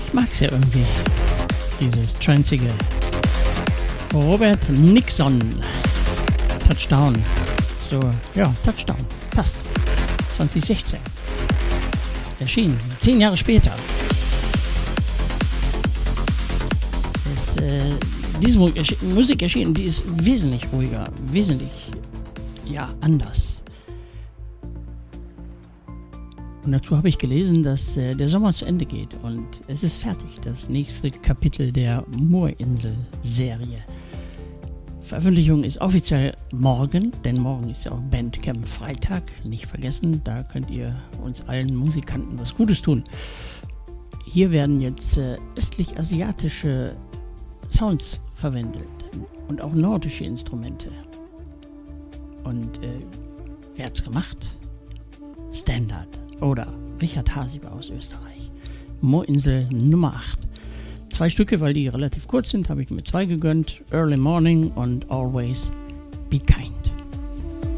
Ich mag's ja irgendwie, dieses Tranzige. Robert Nixon. Touchdown. So, ja, Touchdown. Passt. 2016. Erschienen. 10 Jahre später. Diese Musik erschienen, die ist wesentlich ruhiger, wesentlich, anders. Und dazu habe ich gelesen, dass der Sommer zu Ende geht und es ist fertig, das nächste Kapitel der Moorinsel-Serie. Veröffentlichung ist offiziell morgen, denn morgen ist ja auch Bandcamp Freitag, nicht vergessen, da könnt ihr uns allen Musikanten was Gutes tun. Hier werden jetzt östlich-asiatische Sounds verwendet und auch nordische Instrumente. Und wer hat's gemacht? Standard oder Richard Hasiber aus Österreich. Moorinsel Nummer 8. 2 Stücke, weil die relativ kurz sind, habe ich mir 2 gegönnt. Early Morning und Always Be Kind.